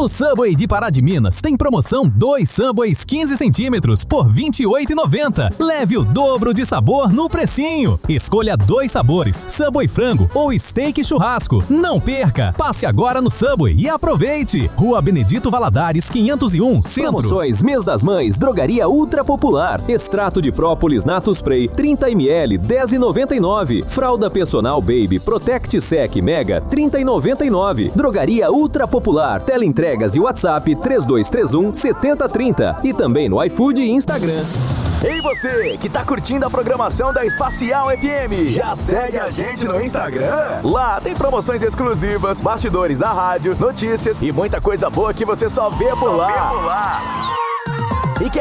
No Subway de Pará de Minas tem promoção 2 Subways 15 centímetros por R$ 28,90. Leve o dobro de sabor no precinho. Escolha 2 sabores, Subway frango ou steak churrasco. Não perca! Passe agora no Subway e aproveite. Rua Benedito Valadares 501, Centro. Promoções Mês das Mães, Drogaria Ultra Popular. Extrato de própolis Nato Spray 30 ml, R$ 10,99. Fralda Personal Baby Protect Sec Mega, R$ 30,99. Drogaria Ultra Popular. Teleentregas e WhatsApp 3231-7030. E também no iFood e Instagram. Ei você, que tá curtindo a programação da Espacial FM, já segue a gente no Instagram? Lá tem promoções exclusivas, bastidores da rádio, notícias e muita coisa boa que você só vê por lá.